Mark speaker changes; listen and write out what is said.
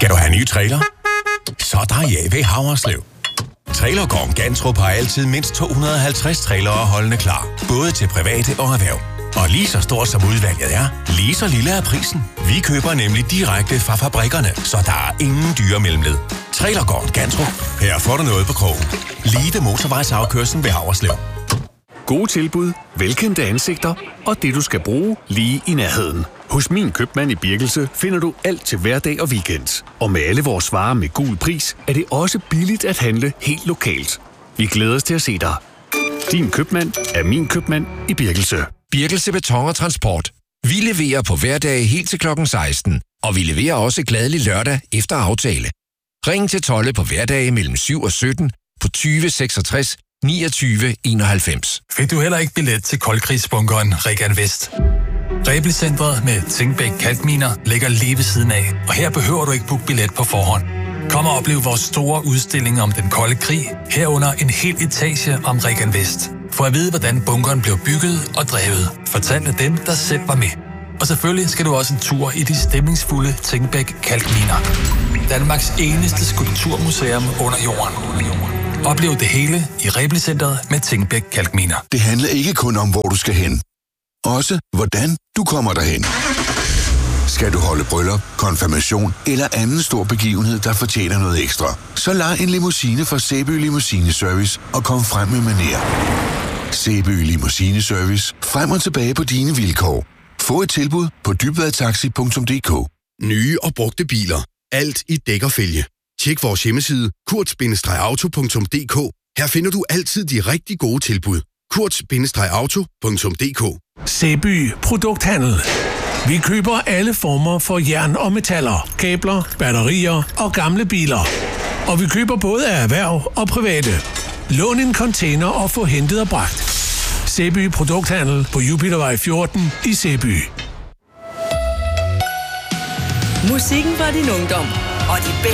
Speaker 1: Skal du have en ny trailer? Så er der JV Haverslev. Trailergården Gantrup har altid mindst 250 trailere holdende klar. Både til private og erhverv. Og lige så stort som udvalget er, lige så lille er prisen. Vi køber nemlig direkte fra fabrikkerne, så der er ingen dyre mellemled. Trailergården Gantrup. Her får du noget på krogen. Lige ved motorvejsafkørslen ved Haverslev.
Speaker 2: Gode tilbud, velkendte ansigter og det du skal bruge lige i nærheden. Hos Min Købmand i Birkelse finder du alt til hverdag og weekend. Og med alle vores varer med gul pris, er det også billigt at handle helt lokalt. Vi glæder os til at se dig. Din købmand er Min Købmand i Birkelse.
Speaker 3: Birkelse Beton og Transport. Vi leverer på hverdage helt til klokken 16. Og vi leverer også glædelig lørdag efter aftale. Ring til Tolle på hverdage mellem 7 og 17 på 20 66 29 91.
Speaker 4: Fik du heller ikke billet til koldkrigsbunkeren Regan Vest? Rebelcentret med Tingbæk Kalkminer ligger lige ved siden af, og her behøver du ikke booke billet på forhånd. Kom og oplev vores store udstilling om den kolde krig, herunder en hel etage om Regan Vest. For at vide, hvordan bunkeren blev bygget og drevet, fortalt af dem, der selv var med. Og selvfølgelig skal du også en tur i de stemningsfulde Tingbæk Kalkminer. Danmarks eneste skulpturmuseum under jorden. Oplev det hele i Rebelcentret med Tingbæk Kalkminer.
Speaker 5: Det handler ikke kun om, hvor du skal hen. Også hvordan du kommer derhen. Skal du holde bryllup, konfirmation eller anden stor begivenhed, der fortjener noget ekstra, så lej en limousine fra Sæby Limousine Service og kom frem med manér. Sæby Limousine Service. Frem og tilbage på dine vilkår. Få et tilbud på dybvadtaxi.dk.
Speaker 6: Nye og brugte biler. Alt i dæk og fælge. Tjek vores hjemmeside kurt-auto.dk. Her finder du altid de rigtig gode tilbud. kurt-auto.dk.
Speaker 7: Sæby Produkthandel. Vi køber alle former for jern og metaller, kabler, batterier og gamle biler. Og vi køber både af erhverv og private. Lån en container og få hentet og bragt. Sæby Produkthandel på Jupitervej 14 i Sæby.
Speaker 8: Musikken fra din ungdom og de bedste